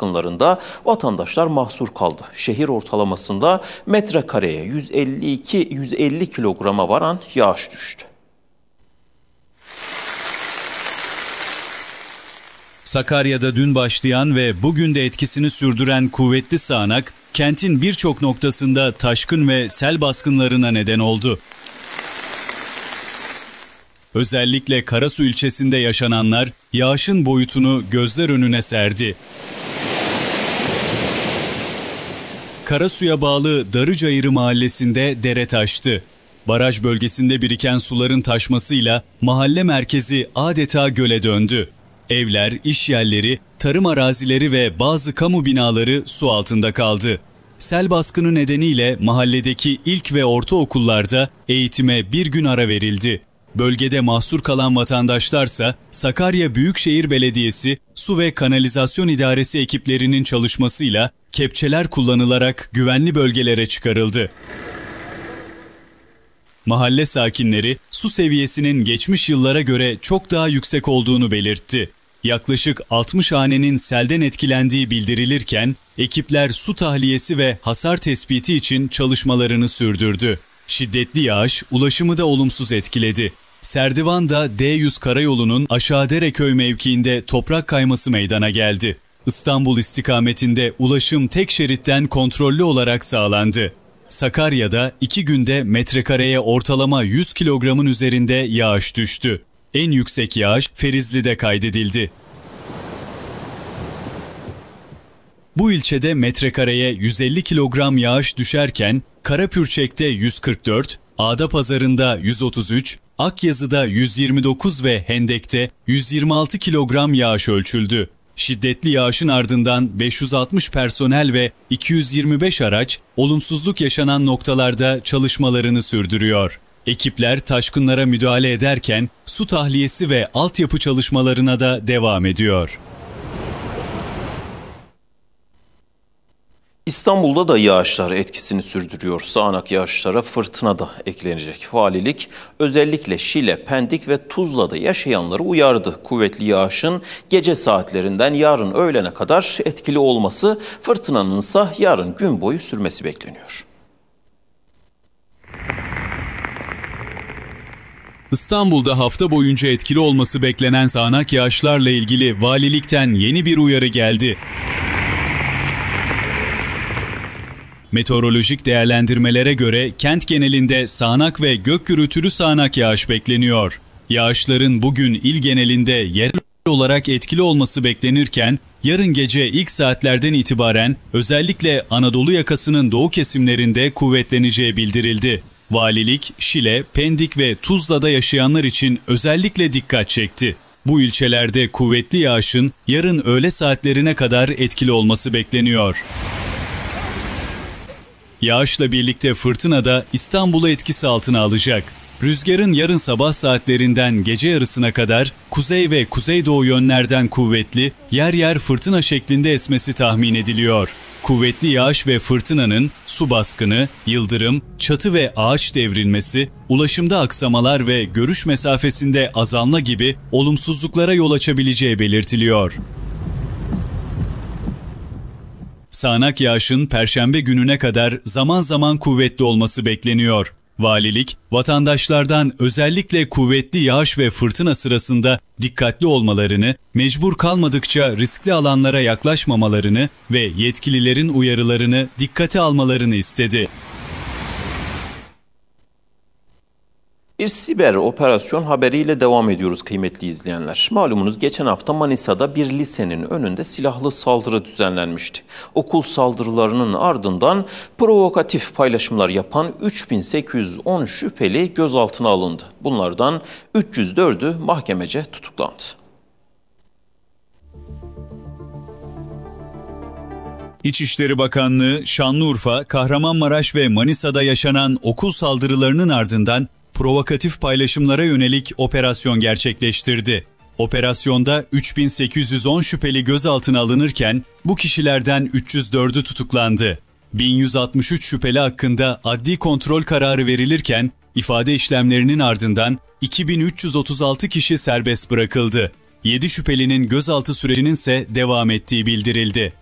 baskınlarında vatandaşlar mahsur kaldı. Şehir ortalamasında metrekareye 150 kilograma varan yağış düştü. Sakarya'da dün başlayan ve bugün de etkisini sürdüren kuvvetli sağanak, kentin birçok noktasında taşkın ve sel baskınlarına neden oldu. Özellikle Karasu ilçesinde yaşananlar yağışın boyutunu gözler önüne serdi. Karasu'ya bağlı Darıcayırı mahallesinde dere taştı. Baraj bölgesinde biriken suların taşmasıyla mahalle merkezi adeta göle döndü. Evler, iş yerleri, tarım arazileri ve bazı kamu binaları su altında kaldı. Sel baskını nedeniyle mahalledeki ilk ve ortaokullarda eğitime bir gün ara verildi. Bölgede mahsur kalan vatandaşlarsa Sakarya Büyükşehir Belediyesi Su ve Kanalizasyon İdaresi ekiplerinin çalışmasıyla kepçeler kullanılarak güvenli bölgelere çıkarıldı. Mahalle sakinleri su seviyesinin geçmiş yıllara göre çok daha yüksek olduğunu belirtti. Yaklaşık 60 hanenin selden etkilendiği bildirilirken ekipler su tahliyesi ve hasar tespiti için çalışmalarını sürdürdü. Şiddetli yağış ulaşımı da olumsuz etkiledi. Serdivan'da D100 karayolunun Aşağıdereköy mevkiinde toprak kayması meydana geldi. İstanbul istikametinde ulaşım tek şeritten kontrollü olarak sağlandı. Sakarya'da 2 günde metrekareye ortalama 100 kilogramın üzerinde yağış düştü. En yüksek yağış Ferizli'de kaydedildi. Bu ilçede metrekareye 150 kilogram yağış düşerken Karapürçek'te 144, Adapazarı'nda 133, Akyazı'da 129 ve Hendek'te 126 kilogram yağış ölçüldü. Şiddetli yağışın ardından 560 personel ve 225 araç olumsuzluk yaşanan noktalarda çalışmalarını sürdürüyor. Ekipler taşkınlara müdahale ederken su tahliyesi ve altyapı çalışmalarına da devam ediyor. İstanbul'da da yağışlar etkisini sürdürüyor. Sağanak yağışlara fırtına da eklenecek. Valilik özellikle Şile, Pendik ve Tuzla'da yaşayanları uyardı. Kuvvetli yağışın gece saatlerinden yarın öğlene kadar etkili olması, fırtınanın ise yarın gün boyu sürmesi bekleniyor. İstanbul'da hafta boyunca etkili olması beklenen sağanak yağışlarla ilgili valilikten yeni bir uyarı geldi. Meteorolojik değerlendirmelere göre kent genelinde sağanak ve gök gürültülü sağanak yağış bekleniyor. Yağışların bugün il genelinde yerel olarak etkili olması beklenirken yarın gece ilk saatlerden itibaren özellikle Anadolu yakasının doğu kesimlerinde kuvvetleneceği bildirildi. Valilik, Şile, Pendik ve Tuzla'da yaşayanlar için özellikle dikkat çekti. Bu ilçelerde kuvvetli yağışın yarın öğle saatlerine kadar etkili olması bekleniyor. Yağışla birlikte fırtına da İstanbul'u etkisi altına alacak. Rüzgarın yarın sabah saatlerinden gece yarısına kadar kuzey ve kuzeydoğu yönlerden kuvvetli, yer yer fırtına şeklinde esmesi tahmin ediliyor. Kuvvetli yağış ve fırtınanın su baskını, yıldırım, çatı ve ağaç devrilmesi, ulaşımda aksamalar ve görüş mesafesinde azalma gibi olumsuzluklara yol açabileceği belirtiliyor. Sağanak yağışın Perşembe gününe kadar zaman zaman kuvvetli olması bekleniyor. Valilik, vatandaşlardan özellikle kuvvetli yağış ve fırtına sırasında dikkatli olmalarını, mecbur kalmadıkça riskli alanlara yaklaşmamalarını ve yetkililerin uyarılarını dikkate almalarını istedi. Bir siber operasyon haberiyle devam ediyoruz kıymetli izleyenler. Malumunuz geçen hafta Manisa'da bir lisenin önünde silahlı saldırı düzenlenmişti. Okul saldırılarının ardından provokatif paylaşımlar yapan 3810 şüpheli gözaltına alındı. Bunlardan 304'ü mahkemece tutuklandı. İçişleri Bakanlığı, Şanlıurfa, Kahramanmaraş ve Manisa'da yaşanan okul saldırılarının ardından provokatif paylaşımlara yönelik operasyon gerçekleştirdi. Operasyonda 3810 şüpheli gözaltına alınırken bu kişilerden 304'ü tutuklandı. 1163 şüpheli hakkında adli kontrol kararı verilirken ifade işlemlerinin ardından 2336 kişi serbest bırakıldı. 7 şüphelinin gözaltı sürecinin ise devam ettiği bildirildi.